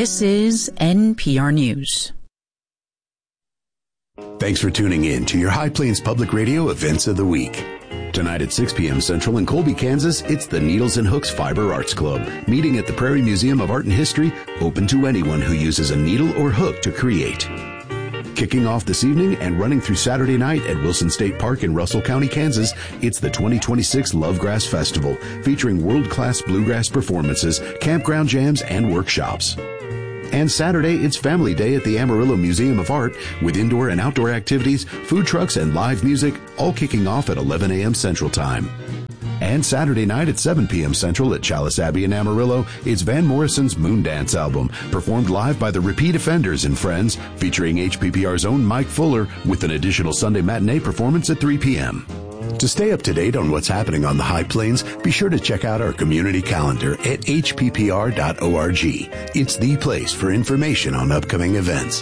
This is NPR News. Thanks for tuning in to your High Plains Public Radio Events of the Week. Tonight at 6 p.m. Central in Colby, Kansas, it's the Needles and Hooks Fiber Arts Club, meeting at the Prairie Museum of Art and History, open to anyone who uses a needle or hook to create. Kicking off this evening and running through Saturday night at Wilson State Park in Russell County, Kansas, it's the 2026 Lovegrass Festival, featuring world-class bluegrass performances, campground jams, and workshops. And Saturday, it's Family Day at the Amarillo Museum of Art with indoor and outdoor activities, food trucks, and live music, all kicking off at 11 a.m. Central Time. And Saturday night at 7 p.m. Central at Chalice Abbey in Amarillo, it's Van Morrison's Moondance album, performed live by the Repeat Offenders and Friends, featuring HPPR's own Mike Fuller, with an additional Sunday matinee performance at 3 p.m. To stay up to date on what's happening on the High Plains, be sure to check out our community calendar at hppr.org. It's the place for information on upcoming events.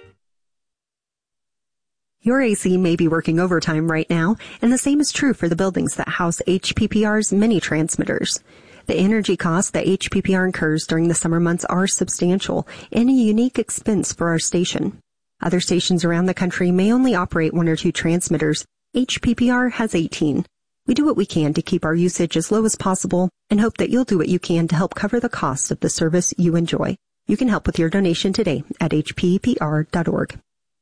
Your AC may be working overtime right now, and the same is true for the buildings that house HPPR's mini transmitters. The energy costs that HPPR incurs during the summer months are substantial and a unique expense for our station. Other stations around the country may only operate 1 or 2 transmitters. HPPR has 18. We do what we can to keep our usage as low as possible and hope that you'll do what you can to help cover the cost of the service you enjoy. You can help with your donation today at hppr.org.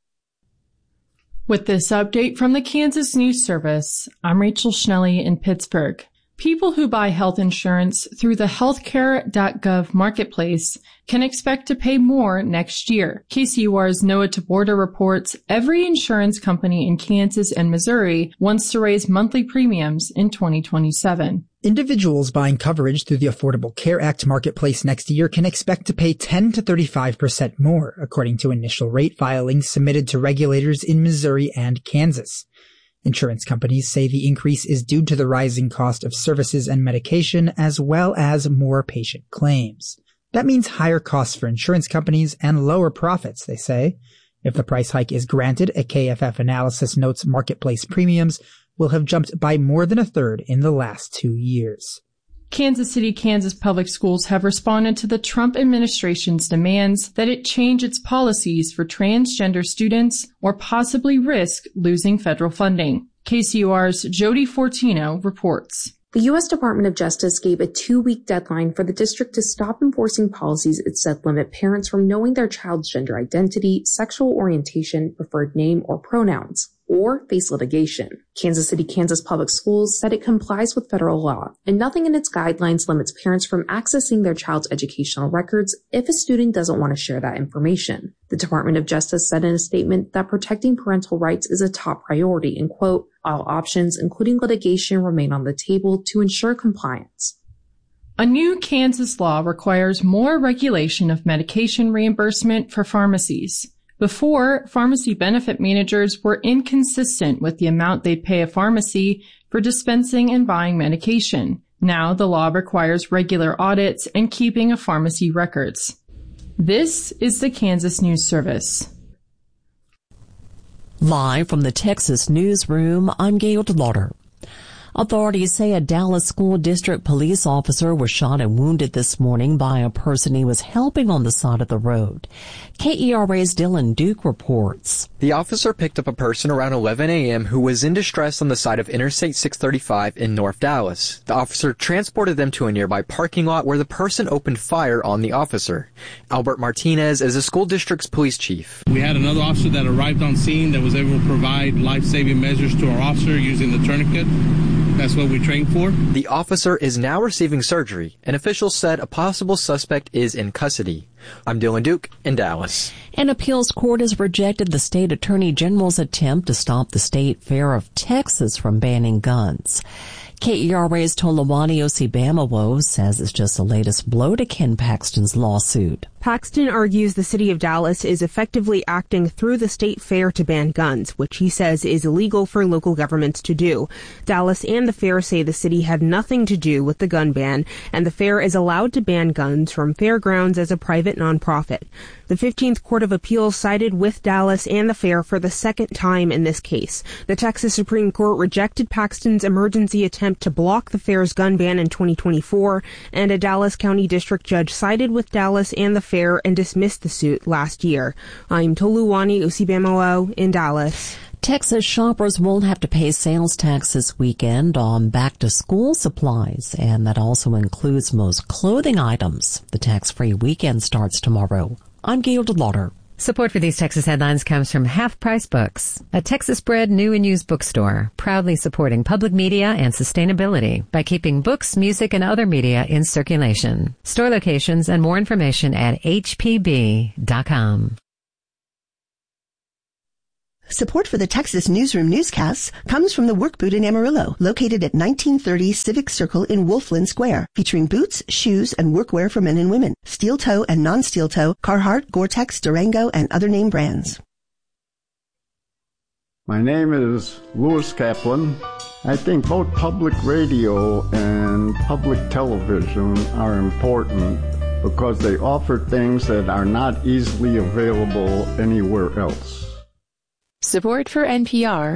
With this update from the Kansas News Service, I'm Rachel Schnelly in Pittsburgh. People who buy health insurance through the healthcare.gov marketplace can expect to pay more next year. KCUR's Noah Taborda reports every insurance company in Kansas and Missouri wants to raise monthly premiums in 2027. Individuals buying coverage through the Affordable Care Act marketplace next year can expect to pay 10 to 35% more, according to initial rate filings submitted to regulators in Missouri and Kansas. Insurance companies say the increase is due to the rising cost of services and medication, as well as more patient claims. That means higher costs for insurance companies and lower profits, they say. If the price hike is granted, a KFF analysis notes marketplace premiums will have jumped by more than a third in the last 2 years. Kansas City, Kansas public schools have responded to the Trump administration's demands that it change its policies for transgender students or possibly risk losing federal funding. KCUR's Jody Fortino reports. The U.S. Department of Justice gave a 2-week deadline for the district to stop enforcing policies it said limit parents from knowing their child's gender identity, sexual orientation, preferred name, or pronouns, or face litigation. Kansas City, Kansas Public Schools said it complies with federal law, and nothing in its guidelines limits parents from accessing their child's educational records if a student doesn't want to share that information. The Department of Justice said in a statement that protecting parental rights is a top priority and, quote, all options, including litigation, remain on the table to ensure compliance. A new Kansas law requires more regulation of medication reimbursement for pharmacies. Before, pharmacy benefit managers were inconsistent with the amount they'd pay a pharmacy for dispensing and buying medication. Now the law requires regular audits and keeping of pharmacy records. This is the Kansas News Service. Live from the Texas Newsroom, I'm Gail DeLauder. Authorities say a Dallas School District police officer was shot and wounded this morning by a person he was helping on the side of the road. KERA's Dylan Duke reports. The officer picked up a person around 11 a.m. who was in distress on the side of Interstate 635 in North Dallas. The officer transported them to a nearby parking lot where the person opened fire on the officer. Albert Martinez is the school district's police chief. We had another officer that arrived on scene that was able to provide life-saving measures to our officer using the tourniquet. That's what we trained for. The officer is now receiving surgery, and officials said a possible suspect is in custody. I'm Dylan Duke in Dallas. An appeals court has rejected the state attorney general's attempt to stop the State Fair of Texas from banning guns. KERA's Tolawani Osibamawo says it's just the latest blow to Ken Paxton's lawsuit. Paxton argues the city of Dallas is effectively acting through the state fair to ban guns, which he says is illegal for local governments to do. Dallas and the fair say the city had nothing to do with the gun ban, and the fair is allowed to ban guns from fairgrounds as a private nonprofit. The 15th Court of Appeals sided with Dallas and the fair for the second time in this case. The Texas Supreme Court rejected Paxton's emergency attempt to block the fair's gun ban in 2024, and a Dallas County District judge sided with Dallas and the fair fair and dismissed the suit last year. I'm Toluwani Osibamolo in Dallas. Texas shoppers won't have to pay sales tax this weekend on back-to-school supplies, and that also includes most clothing items. The tax-free weekend starts tomorrow. I'm Gail DeLauder. Support for these Texas headlines comes from Half Price Books, a Texas-bred new and used bookstore, proudly supporting public media and sustainability by keeping books, music, and other media in circulation. Store locations and more information at hpb.com. Support for the Texas Newsroom newscasts comes from the Work Boot in Amarillo, located at 1930 Civic Circle in Wolflin Square, featuring boots, shoes, and workwear for men and women, steel toe and non-steel toe, Carhartt, Gore-Tex, Durango, and other name brands. My name is Louis Kaplan. I think both public radio and public television are important because they offer things that are not easily available anywhere else. Support for NPR